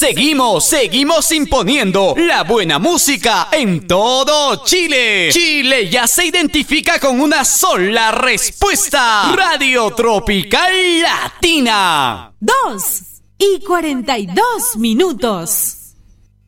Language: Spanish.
Seguimos imponiendo la buena música en todo Chile. Chile ya se identifica con una sola respuesta. Radio Tropical Latina. 2:42.